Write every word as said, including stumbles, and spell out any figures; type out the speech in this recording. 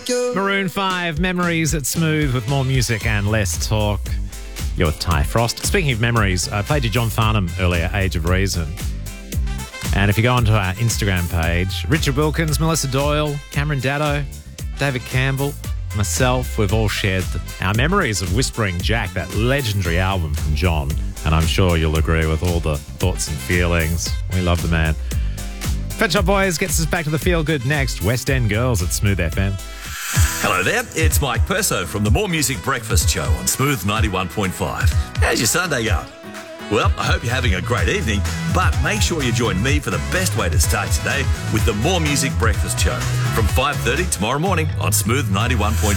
Maroon five, Memories at Smooth with more music and less talk. You're with Ty Frost. Speaking of memories, I played you John Farnham earlier, Age of Reason. And if you go onto our Instagram page, Richard Wilkins, Melissa Doyle, Cameron Daddo, David Campbell, myself, we've all shared our memories of Whispering Jack, that legendary album from John. And I'm sure you'll agree with all the thoughts and feelings. We love the man. Pet Shop Boys gets us back to the feel good next. West End Girls at Smooth F M. Hello there, it's Mike Perso from the More Music Breakfast Show on Smooth ninety-one point five. How's your Sunday going? Well, I hope you're having a great evening, but make sure you join me for the best way to start today with the More Music Breakfast Show from five thirty tomorrow morning on Smooth ninety-one point five.